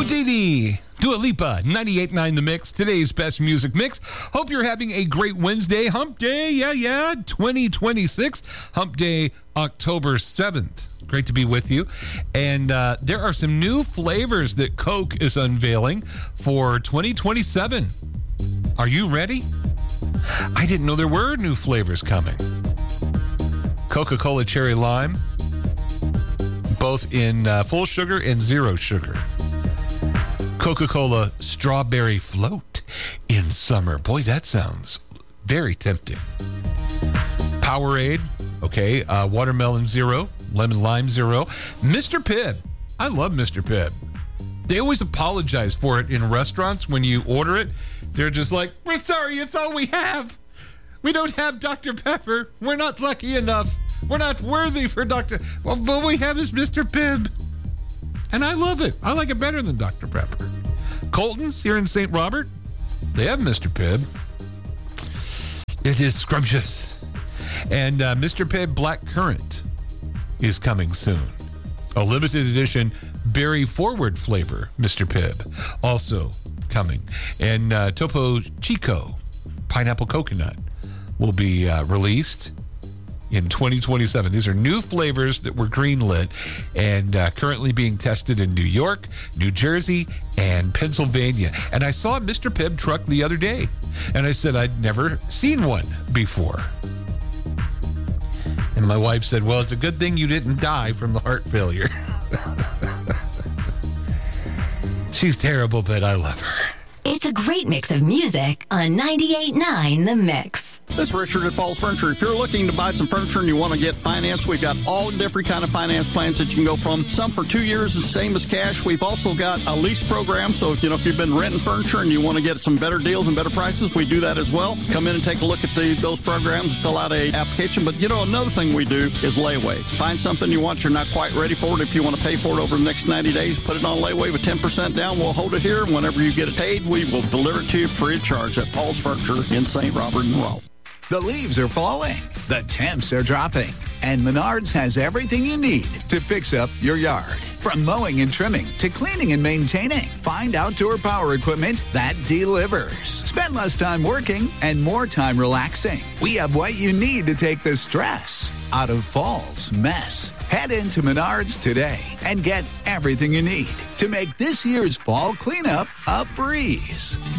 Dee Dua Lipa, 98.9 The Mix, today's best music mix. Hope you're having a great Wednesday. Hump Day, 2026. Hump Day, October 7th. Great to be with you. And there are some new flavors that Coke is unveiling for 2027. Are you ready? I didn't know there were new flavors coming. Coca-Cola Cherry Lime, both in full sugar and zero sugar. Coca-Cola Strawberry Float in summer. Boy, that sounds very tempting. Powerade, okay. Watermelon Zero, Lemon Lime Zero. Mr. Pibb. I love Mr. Pibb. They always apologize for it in restaurants when you order it. They're just like, we're sorry, it's all we have. We don't have Dr. Pepper. We're not lucky enough. We're not worthy for Dr. Well, what we have is Mr. Pibb. And I love it. I like it better than Dr. Pepper. Colton's here in St. Robert, they have Mr. Pibb. It is scrumptious. And Mr. Pibb Black Currant is coming soon. A limited edition berry forward flavor, Mr. Pibb, also coming. And Topo Chico Pineapple Coconut will be released in 2027. These are new flavors that were greenlit and currently being tested in New York, New Jersey, and Pennsylvania. And I saw a Mr. Pibb truck the other day, and I said I'd never seen one before. And my wife said, well, it's a good thing you didn't die from the heart failure. She's terrible, but I love her. It's a great mix of music on 98.9 The Mix. This is Richard at Paul's Furniture. If you're looking to buy some furniture and you want to get finance, we've got all different kind of finance plans that you can go from. Some for 2 years, the same as cash. We've also got a lease program. So if you've been renting furniture and you want to get some better deals and better prices, we do that as well. Come in and take a look at those programs, fill out a application. But another thing we do is layaway. Find something you want, you're not quite ready for it. If you want to pay for it over the next 90 days, put it on layaway with 10% down. We'll hold it here. Whenever you get it paid, we will deliver it to you free of charge at Paul's Furniture in St. Robert and Monroe. The leaves are falling, the temps are dropping, and Menards has everything you need to fix up your yard. From mowing and trimming to cleaning and maintaining, find outdoor power equipment that delivers. Spend less time working and more time relaxing. We have what you need to take the stress out of fall's mess. Head into Menards today and get everything you need to make this year's fall cleanup a breeze.